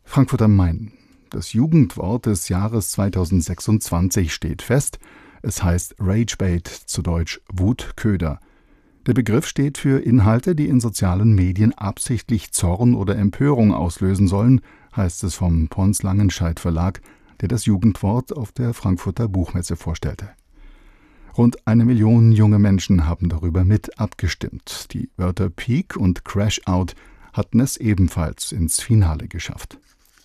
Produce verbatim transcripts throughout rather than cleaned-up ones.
Frankfurt am Main. Das Jugendwort des Jahres zweitausendsechsundzwanzig steht fest. Es heißt Ragebait, zu Deutsch Wutköder. Der Begriff steht für Inhalte, die in sozialen Medien absichtlich Zorn oder Empörung auslösen sollen, heißt es vom Pons Langenscheidt Verlag, der das Jugendwort auf der Frankfurter Buchmesse vorstellte. Rund eine Million junge Menschen haben darüber mit abgestimmt. Die Wörter Peak und Crash Out hatten es ebenfalls ins Finale geschafft.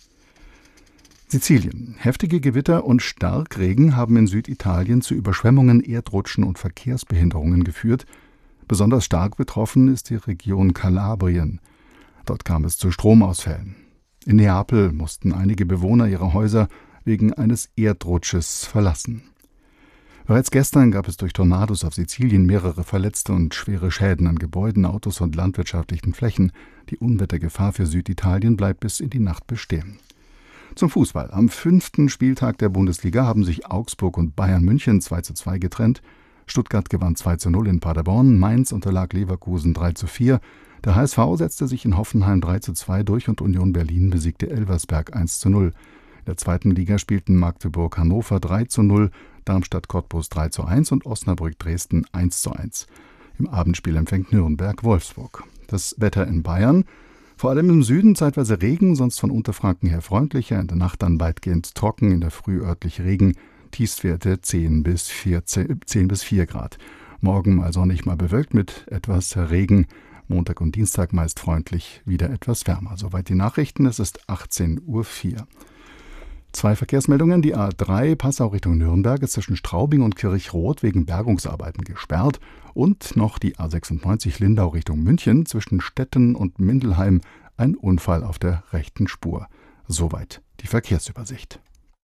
Sizilien. Heftige Gewitter und Starkregen haben in Süditalien zu Überschwemmungen, Erdrutschen und Verkehrsbehinderungen geführt. Besonders stark betroffen ist die Region Kalabrien. Dort kam es zu Stromausfällen. In Neapel mussten einige Bewohner ihre Häuser wegen eines Erdrutsches verlassen. Bereits gestern gab es durch Tornados auf Sizilien mehrere Verletzte und schwere Schäden an Gebäuden, Autos und landwirtschaftlichen Flächen. Die Unwettergefahr für Süditalien bleibt bis in die Nacht bestehen. Zum Fußball. Am fünften Spieltag der Bundesliga haben sich Augsburg und Bayern München zwei zu zwei getrennt. Stuttgart gewann zwei zu null in Paderborn, Mainz unterlag Leverkusen drei zu vier. Der H S V setzte sich in Hoffenheim drei zu zwei durch und Union Berlin besiegte Elversberg eins zu null. In der zweiten Liga spielten Magdeburg Hannover drei zu null, Darmstadt Cottbus drei zu eins und Osnabrück Dresden eins zu eins. Im Abendspiel empfängt Nürnberg Wolfsburg. Das Wetter in Bayern: vor allem im Süden zeitweise Regen, sonst von Unterfranken her freundlicher, in der Nacht dann weitgehend trocken, in der Früh örtlich Regen, Tiefstwerte zehn bis vier Grad. Morgen mal sonnig, mal bewölkt mit etwas Regen, Montag und Dienstag meist freundlich, wieder etwas wärmer. Soweit die Nachrichten, es ist achtzehn Uhr vier. Zwei Verkehrsmeldungen: die A drei Passau Richtung Nürnberg ist zwischen Straubing und Kirchroth wegen Bergungsarbeiten gesperrt und noch die A sechsundneunzig Lindau Richtung München zwischen Stetten und Mindelheim, ein Unfall auf der rechten Spur. Soweit die Verkehrsübersicht.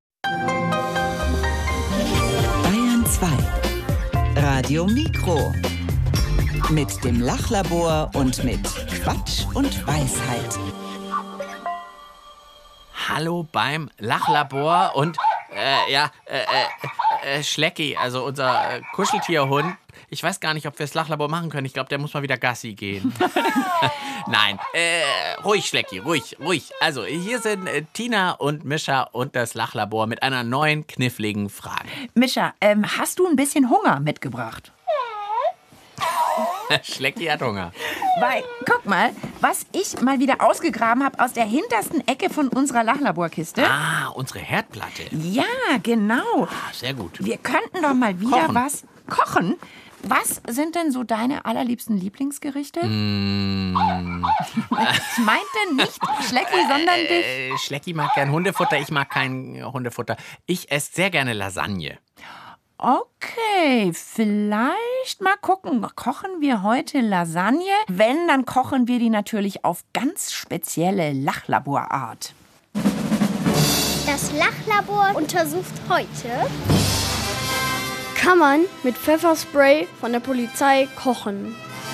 Bayern zwei. Radio Mikro. Mit dem Lachlabor und mit Quatsch und Weisheit. Hallo beim Lachlabor und äh, ja, äh, äh, äh, Schlecki, also unser äh, Kuscheltierhund. Ich weiß gar nicht, ob wir das Lachlabor machen können. Ich glaube, der muss mal wieder Gassi gehen. Nein, äh, ruhig, Schlecki, ruhig, ruhig. Also, hier sind äh, Tina und Mischa und das Lachlabor mit einer neuen, kniffligen Frage. Mischa, ähm, hast du ein bisschen Hunger mitgebracht? Schlecki hat Hunger. Weil, guck mal, was ich mal wieder ausgegraben habe aus der hintersten Ecke von unserer Lachlaborkiste. Ah, unsere Herdplatte. Ja, genau. Ah, sehr gut. Wir könnten doch mal wieder Kochen. was kochen. Was sind denn so deine allerliebsten Lieblingsgerichte? Mm. Ich meinte nicht Schlecki, sondern dich. Äh, Schlecki mag gern Hundefutter, ich mag kein Hundefutter. Ich esse sehr gerne Lasagne. Okay, vielleicht mal gucken. Kochen wir heute Lasagne? Wenn, dann kochen wir die natürlich auf ganz spezielle Lachlaborart. Das Lachlabor untersucht heute: Kann man mit Pfefferspray von der Polizei kochen?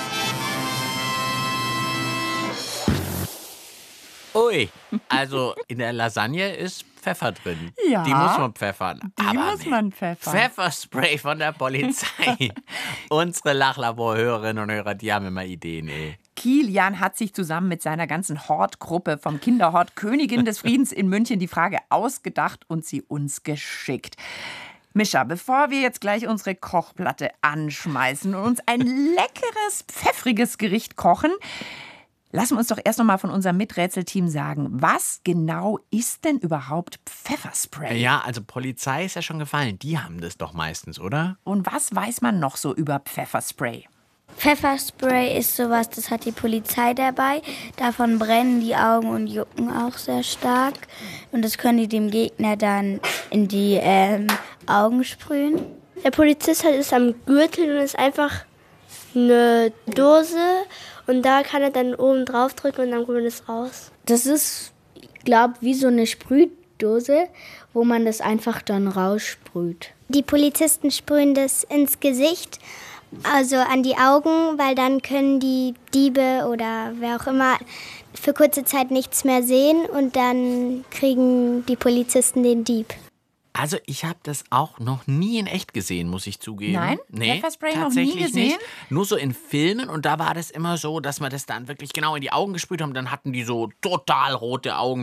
Ui, also in der Lasagne ist Pfeffer drin. Ja, Die muss man pfeffern. die Aber muss nee. man pfeffern. Pfefferspray von der Polizei. Unsere Lachlabor-Hörerinnen und Hörer, die haben immer Ideen, ey. Kilian hat sich zusammen mit seiner ganzen Hortgruppe vom Kinderhort Königin des Friedens in München die Frage ausgedacht und sie uns geschickt. Mischa, bevor wir jetzt gleich unsere Kochplatte anschmeißen und uns ein leckeres, pfeffriges Gericht kochen, lassen wir uns doch erst noch mal von unserem Miträtselteam sagen, was genau ist denn überhaupt Pfefferspray? Ja, also Polizei ist ja schon gefallen. Die haben das doch meistens, oder? Und was weiß man noch so über Pfefferspray? Pfefferspray ist sowas, das hat die Polizei dabei. Davon brennen die Augen und jucken auch sehr stark. Und das können die dem Gegner dann in die ähm, Augen sprühen. Der Polizist hat es am Gürtel und ist einfach eine Dose. Und da kann er dann oben drauf drücken und dann kommt es raus. Das ist, ich glaube, wie so eine Sprühdose, wo man das einfach dann raussprüht. Die Polizisten sprühen das ins Gesicht, also an die Augen, weil dann können die Diebe oder wer auch immer für kurze Zeit nichts mehr sehen und dann kriegen die Polizisten den Dieb. Also ich habe das auch noch nie in echt gesehen, muss ich zugeben. Nein? Nee, Pfefferspray noch tatsächlich nie gesehen? nicht. Nur so in Filmen und da war das immer so, dass man das dann wirklich genau in die Augen gesprüht haben. Dann hatten die so total rote Augen.